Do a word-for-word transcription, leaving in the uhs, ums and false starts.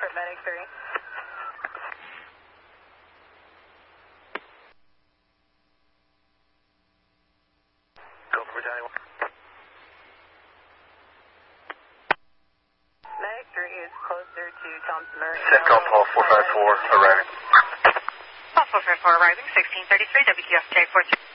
for Medic three. Go for Battalion one. Medic three is closer to Thompson Murray. CENTCOM Paul four five four arriving. Paul four five four arriving, sixteen thirty-three, W Q F J four two.